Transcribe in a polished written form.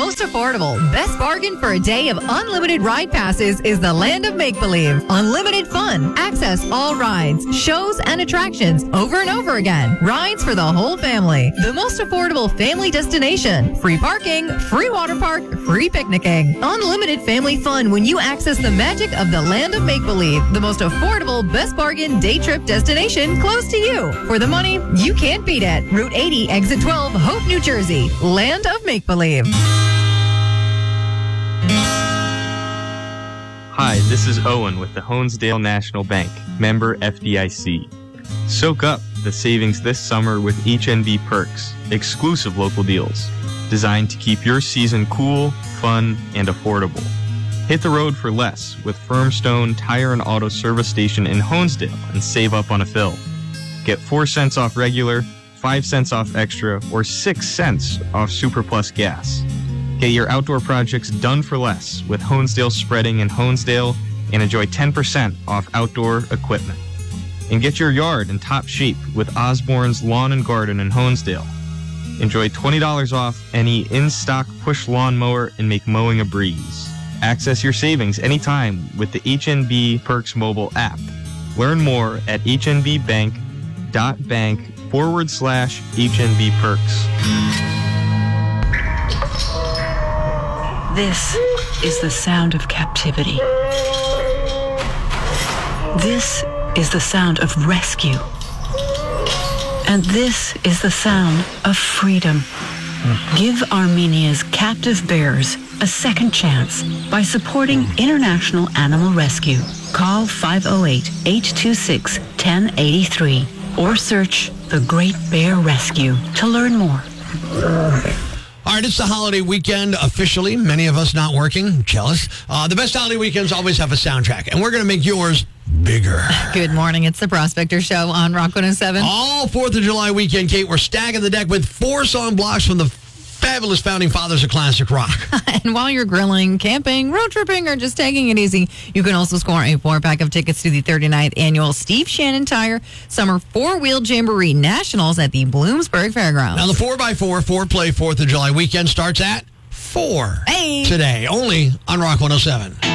most affordable, best bargain for a day of unlimited ride passes is the Land of Make-Believe. Unlimited fun. Access all rides, shows, and attractions over and over again. Rides for the whole family. The most affordable family destination. Free parking, free water park, free picnicking. Unlimited family fun when you access the magic of the Land of Make-Believe. The most affordable, best bargain day trip destination close to you. For the money you can't beat it. Route 80, Exit 12, Hope, New Jersey. Land of Make-Believe. Hi, this is Owen with the Honesdale National Bank, member FDIC. Soak up the savings this summer with HNB Perks, exclusive local deals, designed to keep your season cool, fun, and affordable. Hit the road for less with Firmstone Tire and Auto Service Station in Honesdale and save up on a fill. Get 4 cents off regular, 5 cents off extra, or 6 cents off Super Plus gas. Get your outdoor projects done for less with Honesdale Spreading in Honesdale and enjoy 10% off outdoor equipment. And get your yard in top shape with Osborne's Lawn and Garden in Honesdale. Enjoy $20 off any in-stock push lawn mower and make mowing a breeze. Access your savings anytime with the HNB Perks mobile app. Learn more at hnbbank.bank/HNB Perks. This is the sound of captivity. This is the sound of rescue. And this is the sound of freedom. Give Armenia's captive bears a second chance by supporting International Animal Rescue. Call 508-826-1083 or search The Great Bear Rescue to learn more. All right, it's the holiday weekend officially. Many of us not working. Jealous. The best holiday weekends always have a soundtrack, and we're going to make yours bigger. Good morning. It's the Prospector Show on Rock 107. All 4th of July weekend, Kate, we're stacking the deck with 4 song blocks from the fabulous founding fathers of classic rock. And while you're grilling, camping, road tripping, or just taking it easy, you can also score a 4-pack of tickets to the 39th annual Steve Shannon Tire Summer 4-Wheel Jamboree Nationals at the Bloomsburg Fairgrounds. Now, the 4x4 4-play 4th of July weekend starts at 4 Hey. today, only on Rock 107.